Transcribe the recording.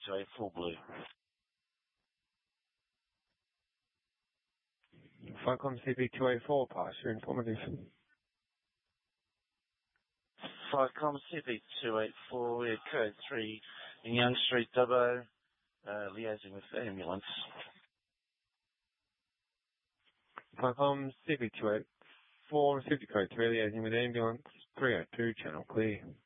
CB284 Blue. Falcon CB284, pass your information. Falcon CB284, we're code 3 in Young Street, Dubbo, liaising with the ambulance. Falcon CB284, received code 3, liaising with ambulance, 302, channel clear.